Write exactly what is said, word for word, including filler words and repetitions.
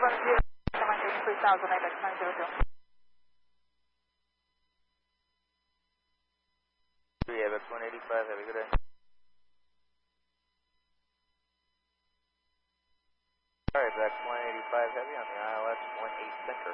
three thousand, I X nine zero zero. three A B X one eighty-five, have a good day. Alright, A B X one eighty-five Heavy on the I L S one eight Center.